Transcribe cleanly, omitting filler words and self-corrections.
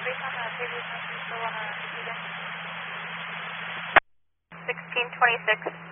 based on the previous notes, you still want to proceed? 1626.